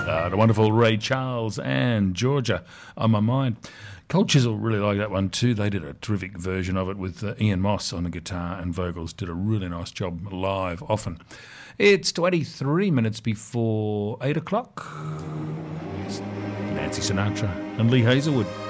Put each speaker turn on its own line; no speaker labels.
The wonderful Ray Charles and Georgia on my mind. Cold Chisel really like that one too. They did a terrific version of it with Ian Moss on the guitar and vocals. Did a really nice job live often. It's 23 minutes before 8 o'clock. Here's Nancy Sinatra and Lee Hazelwood.